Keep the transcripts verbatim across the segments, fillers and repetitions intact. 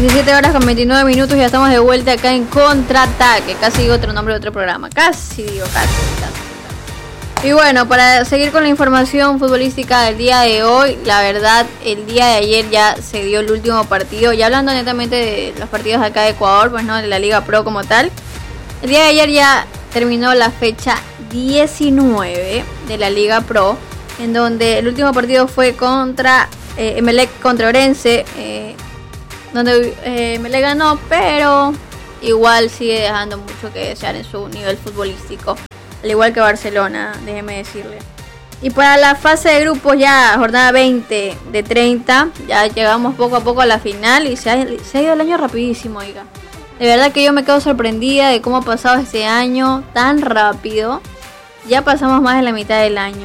diecisiete horas con veintinueve minutos, ya estamos de vuelta acá en Contraataque. Casi digo otro nombre de otro programa. Casi digo, casi, casi. Y bueno, para seguir con la información futbolística del día de hoy, la verdad, el día de ayer ya se dio el último partido. Ya hablando netamente de los partidos acá de Ecuador, pues no, de la Liga Pro como tal. El día de ayer ya terminó la fecha diecinueve de la Liga Pro, en donde el último partido fue contra eh, Emelec contra Orense, eh, donde eh, Emelec ganó, pero igual sigue dejando mucho que desear en su nivel futbolístico, al igual que Barcelona, déjeme decirle. Y para la fase de grupos, ya jornada veinte de treinta, ya llegamos poco a poco a la final y se ha, se ha ido el año rapidísimo, oiga. De verdad que yo me quedo sorprendida de cómo ha pasado este año tan rápido. Ya pasamos más de la mitad del año.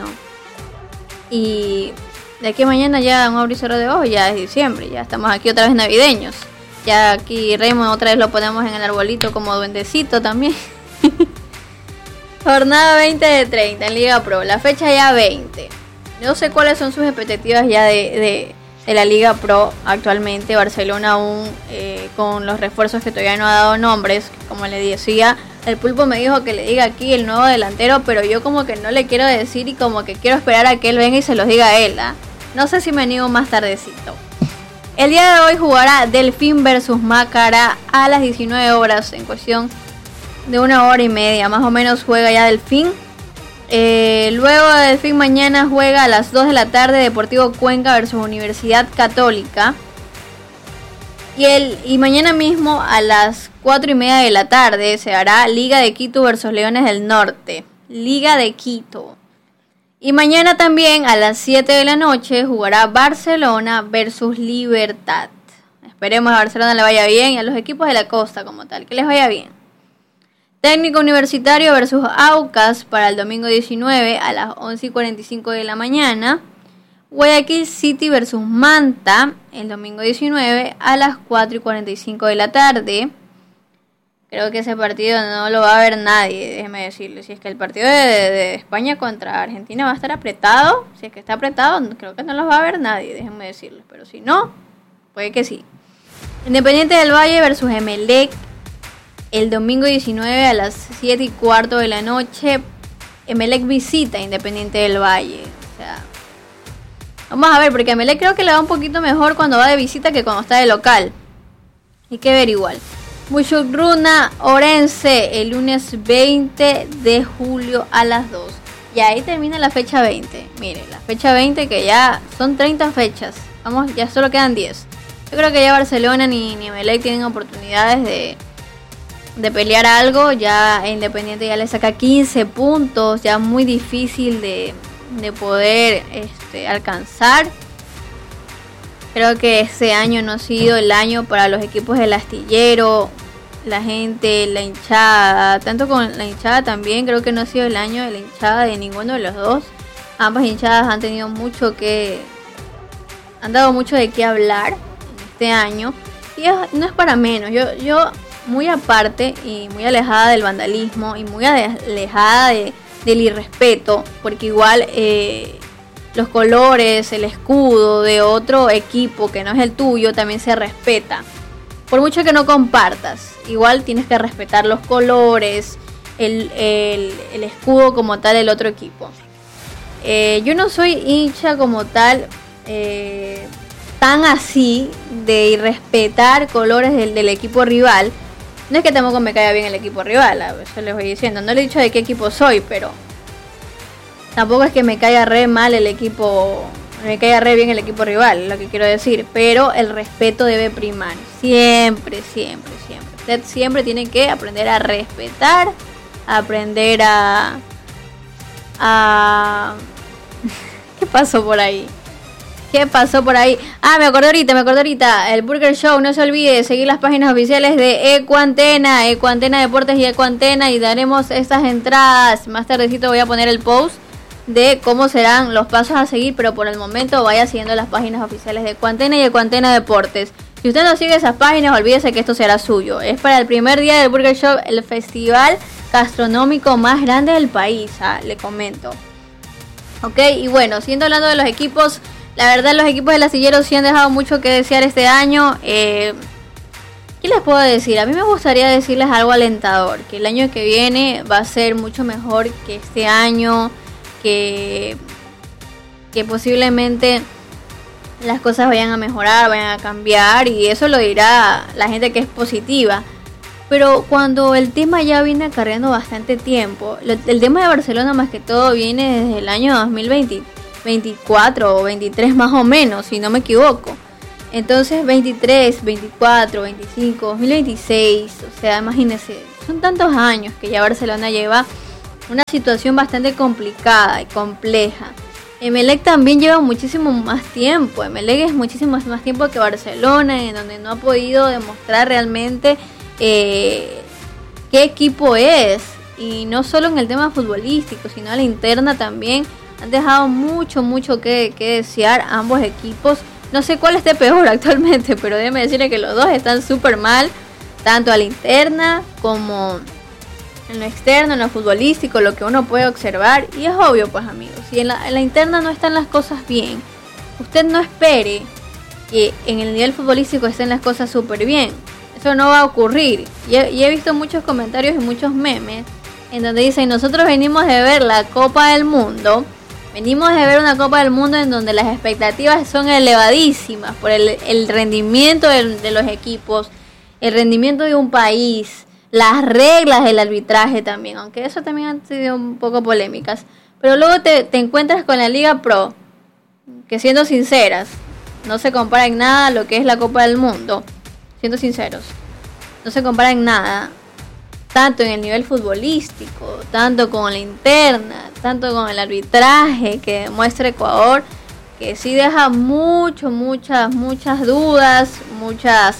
Y de aquí a mañana ya un abrir y cerrar de ojos, ya es diciembre. Ya estamos aquí otra vez navideños. Ya aquí Raymond otra vez lo ponemos en el arbolito como duendecito también. Jornada veinte de treinta en Liga Pro. La fecha ya veinte. No sé cuáles son sus expectativas ya de... de de la Liga Pro actualmente. Barcelona aún eh, con los refuerzos que todavía no ha dado nombres, como le decía, el Pulpo me dijo que le diga aquí el nuevo delantero, pero yo como que no le quiero decir y como que quiero esperar a que él venga y se los diga a él, ¿eh? No sé si me animo más tardecito. El día de hoy jugará Delfín versus Macará a las diecinueve horas, en cuestión de una hora y media más o menos juega ya Delfín. Eh, luego de Delfín mañana juega a las dos de la tarde Deportivo Cuenca versus Universidad Católica. Y, el, y mañana mismo a las cuatro y media de la tarde se hará Liga de Quito versus Leones del Norte. Liga de Quito. Y mañana también a las siete de la noche jugará Barcelona versus Libertad. Esperemos a Barcelona le vaya bien y a los equipos de la costa como tal, que les vaya bien. Técnico Universitario versus Aucas para el domingo diecinueve a las once y cuarenta y cinco de la mañana. Guayaquil City versus Manta el domingo diecinueve a las cuatro y cuarenta y cinco de la tarde. Creo que ese partido no lo va a ver nadie, déjeme decirle. Si es que el partido de, de España contra Argentina va a estar apretado, si es que está apretado, creo que no los va a ver nadie, déjenme decirles. Pero si no, puede que sí. Independiente del Valle versus Emelec el domingo diecinueve a las siete y cuarto de la noche. Emelec visita Independiente del Valle. O sea, vamos a ver, porque Emelec creo que le va un poquito mejor cuando va de visita que cuando está de local. Hay que ver igual. Muchugruna Orense el lunes veinte de julio a las dos. Y ahí termina la fecha veinte. Mire, la fecha veinte que ya son treinta fechas. Vamos, ya solo quedan diez. Yo creo que ya Barcelona ni, ni Emelec tienen oportunidades de... de pelear algo. Ya Independiente ya le saca quince puntos, ya muy difícil de, de poder este, alcanzar. Creo que este año no ha sido el año para los equipos del astillero, la gente, la hinchada, tanto con la hinchada también, creo que no ha sido el año de la hinchada de ninguno de los dos. Ambas hinchadas han tenido mucho que, han dado mucho de qué hablar en este año, y es, no es para menos. Yo, yo muy aparte y muy alejada del vandalismo y muy alejada de, del irrespeto, porque igual eh, los colores, el escudo de otro equipo que no es el tuyo también se respeta. Por mucho que no compartas, igual tienes que respetar los colores, el, el, el escudo como tal del otro equipo. Eh, yo no soy hincha como tal, eh, tan así de irrespetar colores del, del equipo rival. No es que tampoco me caiga bien el equipo rival, eso les voy diciendo. No le he dicho de qué equipo soy, pero tampoco es que me caiga re mal el equipo, me caiga re bien el equipo rival, lo que quiero decir. Pero el respeto debe primar, siempre, siempre, siempre. Usted siempre tiene que aprender a respetar, aprender a... a... ¿Qué pasó por ahí? ¿Qué pasó por ahí? Ah, me acordé ahorita, me acordé ahorita. El Burger Show, no se olvide de seguir las páginas oficiales de Ecuantena, Ecuantena Deportes y Ecuantena, y daremos estas entradas. Más tardecito voy a poner el post de cómo serán los pasos a seguir, pero por el momento vaya siguiendo las páginas oficiales de Ecuantena y Ecuantena Deportes. Si usted no sigue esas páginas, olvídese que esto será suyo. Es para el primer día del Burger Show, el festival gastronómico más grande del país, ¿ah? Le comento. Ok, y bueno, siguiendo hablando de los equipos, la verdad los equipos del astillero sí han dejado mucho que desear este año. Eh, ¿qué les puedo decir? A mí me gustaría decirles algo alentador, que el año que viene va a ser mucho mejor que este año, que, que posiblemente las cosas vayan a mejorar, vayan a cambiar, y eso lo dirá la gente que es positiva. Pero cuando el tema ya viene acarreando bastante tiempo, lo, el tema de Barcelona más que todo viene desde el año dos mil veinte, veinticuatro o veintitrés más o menos, si no me equivoco. Entonces veintitrés, veinticuatro, veinticinco, dos mil veintiséis, o sea, imagínense, son tantos años que ya Barcelona lleva una situación bastante complicada y compleja. Emelec también lleva muchísimo más tiempo, Emelec es muchísimo más tiempo que Barcelona, en donde no ha podido demostrar realmente eh, qué equipo es, y no solo en el tema futbolístico, sino a la interna también han dejado mucho, mucho que, que desear ambos equipos. No sé cuál esté peor actualmente, pero déjeme decirle que los dos están súper mal, tanto a la interna como en lo externo, en lo futbolístico, lo que uno puede observar. Y es obvio, pues amigos, si en la, en la interna no están las cosas bien, usted no espere que en el nivel futbolístico estén las cosas súper bien. Eso no va a ocurrir. Y he, y he visto muchos comentarios y muchos memes en donde dicen: nosotros venimos de ver la Copa del Mundo, venimos de ver una Copa del Mundo en donde las expectativas son elevadísimas por el, el rendimiento de, de los equipos, el rendimiento de un país, las reglas del arbitraje también, aunque eso también han sido un poco polémicas. Pero luego te, te encuentras con la Liga Pro, que siendo sinceras, no se compara en nada a lo que es la Copa del Mundo. Siendo sinceros, no se compara en nada, tanto en el nivel futbolístico, tanto con la interna, tanto con el arbitraje que demuestra Ecuador, que sí deja mucho, muchas, muchas dudas, muchas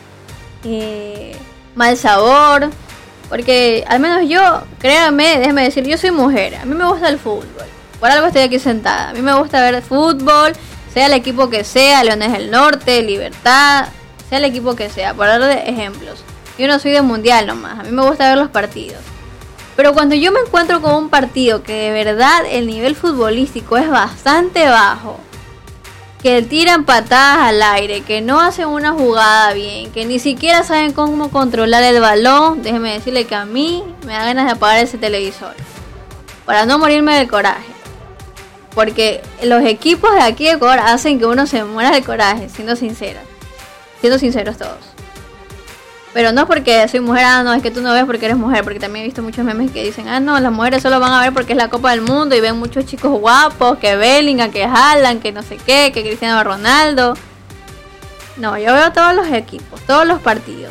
eh, mal sabor, porque al menos yo, créanme, déjenme decir, yo soy mujer, a mí me gusta el fútbol, por algo estoy aquí sentada, a mí me gusta ver fútbol, sea el equipo que sea, Leones del Norte, Libertad, sea el equipo que sea, por dar de ejemplos. Yo no soy de mundial nomás, a mí me gusta ver los partidos. Pero cuando yo me encuentro con un partido que de verdad el nivel futbolístico es bastante bajo, que tiran patadas al aire, que no hacen una jugada bien, que ni siquiera saben cómo controlar el balón, déjeme decirle que a mí me da ganas de apagar ese televisor, para no morirme del coraje. Porque los equipos de aquí de Ecuador hacen que uno se muera del coraje, siendo sinceros. Siendo sinceros todos. Pero no porque soy mujer, ah, no, es que tú no ves porque eres mujer, porque también he visto muchos memes que dicen, ah, no, las mujeres solo van a ver porque es la Copa del Mundo y ven muchos chicos guapos, que Bellingham, que Haaland, que no sé qué, que Cristiano Ronaldo. No, yo veo todos los equipos, todos los partidos.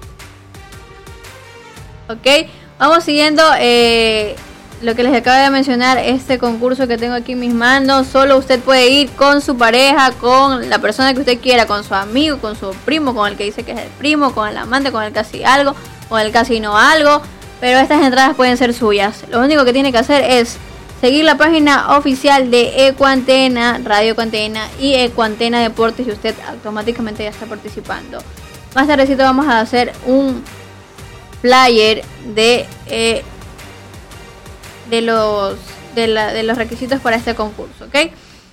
Ok, vamos siguiendo eh, lo que les acabo de mencionar, este concurso que tengo aquí en mis manos. Solo usted puede ir con su pareja, con la persona que usted quiera, con su amigo, con su primo, con el que dice que es el primo, con el amante, con el casi algo, con el casi no algo. Pero estas entradas pueden ser suyas. Lo único que tiene que hacer es seguir la página oficial de Ecuantena, Radio Ecuantena y Ecuantena Deportes, y usted automáticamente ya está participando. Más tardecito vamos a hacer un flyer de... Eh, de los de, la, de los requisitos para este concurso, ¿ok?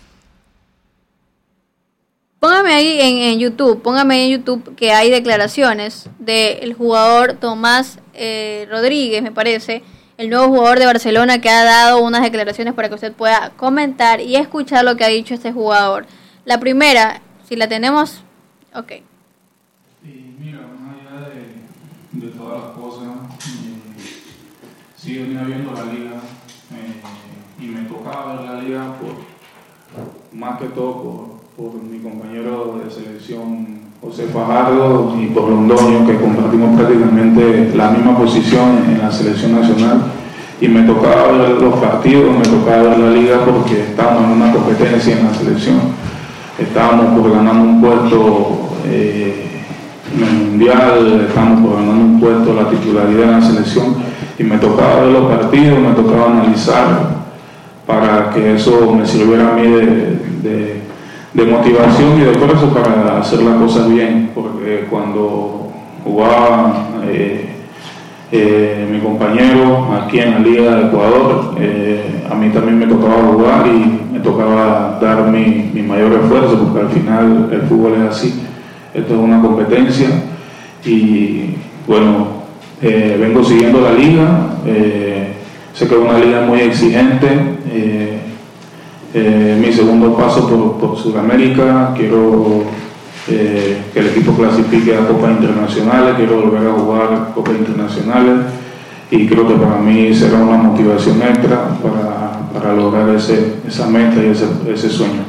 Póngame ahí en, en YouTube, póngame ahí en YouTube que hay declaraciones del jugador Tomás eh, Rodríguez, me parece, el nuevo jugador de Barcelona, que ha dado unas declaraciones para que usted pueda comentar y escuchar lo que ha dicho este jugador. La primera, si la tenemos, ok. Y mira, más allá de, de todas las cosas, eh, sí venía viendo la liga. Eh, y me tocaba ver la liga por, más que todo por, por mi compañero de selección José Fajardo y por Londoño, que compartimos prácticamente la misma posición en la selección nacional, y me tocaba ver los partidos, me tocaba ver la liga porque estábamos en una competencia en la selección, estábamos por ganando un puesto eh, en el mundial, estábamos por ganando un puesto, la titularidad en la selección, y me tocaba ver los partidos, me tocaba analizar para que eso me sirviera a mí de, de, de motivación y de esfuerzo para hacer las cosas bien, porque cuando jugaba eh, eh, mi compañero aquí en la Liga de Ecuador, eh, a mí también me tocaba jugar y me tocaba dar mi, mi mayor esfuerzo, porque al final el fútbol es así, esto es una competencia. y bueno, eh, vengo siguiendo la liga, eh, sé que es una liga muy exigente, eh, eh, mi segundo paso por, por Sudamérica, quiero eh, que el equipo clasifique a Copas Internacionales, quiero volver a jugar Copas Internacionales y creo que para mí será una motivación extra para, para lograr ese, esa meta y ese, ese sueño.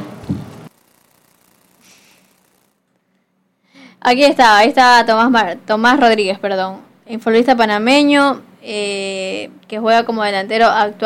Aquí está, ahí está Tomás, Mar, Tomás Rodríguez, perdón, futbolista panameño eh, que juega como delantero actual.